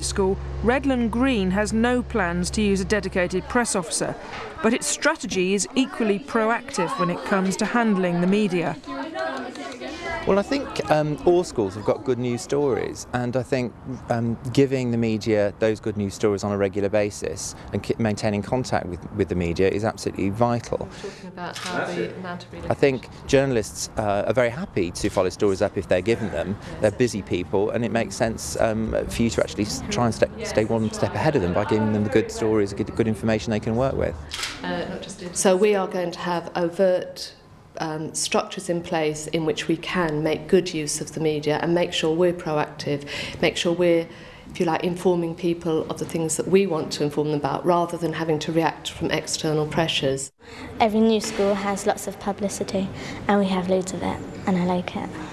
School, Redland Green has no plans to use a dedicated press officer, but its strategy is equally proactive when it comes to handling the media. Well, I think all schools have got good news stories, and I think giving the media those good news stories on a regular basis and maintaining contact with the media is absolutely vital. Talking about how the amount of relocation. I think journalists are very happy to follow stories up if they're given them. They're busy people, and it makes sense for you to actually try and stay one step ahead of them by giving them the good stories, good information they can work with. So we are going to have overt structures in place in which we can make good use of the media and make sure we're proactive, make sure we're, if you like, informing people of the things that we want to inform them about rather than having to react from external pressures. Every new school has lots of publicity and we have loads of it and I like it.